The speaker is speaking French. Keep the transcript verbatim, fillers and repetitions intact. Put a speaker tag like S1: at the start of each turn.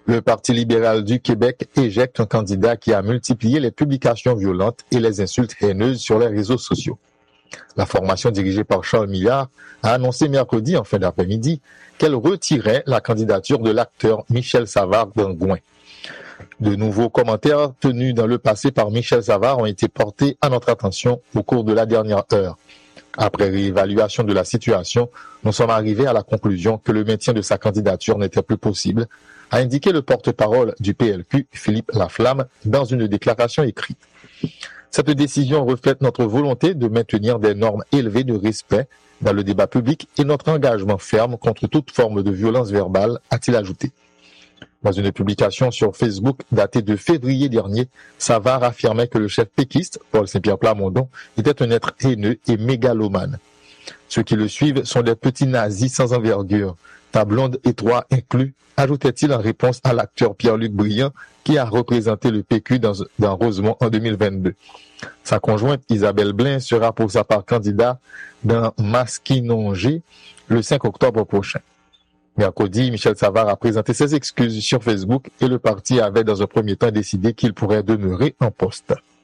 S1: Le Parti libéral du Québec éjecte un candidat qui a multiplié les publications violentes et les insultes haineuses sur les réseaux sociaux. La formation dirigée par Charles Milliard a annoncé mercredi en fin d'après-midi qu'elle retirait la candidature de l'acteur Michel Savard d'Angouin. De nouveaux commentaires tenus dans le passé par Michel Savard ont été portés à notre attention au cours de la dernière heure. Après réévaluation de la situation, nous sommes arrivés à la conclusion que le maintien de sa candidature n'était plus possible, a indiqué le porte-parole du P L Q, Philippe Laflamme, dans une déclaration écrite. Cette décision reflète notre volonté de maintenir des normes élevées de respect dans le débat public et notre engagement ferme contre toute forme de violence verbale, a-t-il ajouté. Dans une publication sur Facebook datée de février dernier, Savard affirmait que le chef péquiste, Paul Saint-Pierre Plamondon, était un être haineux et mégalomane. Ceux qui le suivent sont des petits nazis sans envergure, ta blonde et toi inclus, ajoutait-il en réponse à l'acteur Pierre-Luc Briand qui a représenté le P Q dans, dans Rosemont en deux mille vingt-deux. Sa conjointe Isabelle Blain sera pour sa part candidat dans Masquinongé le cinq octobre prochain. Mercredi, Michel Savard a présenté ses excuses sur Facebook et le parti avait dans un premier temps décidé qu'il pourrait demeurer en poste.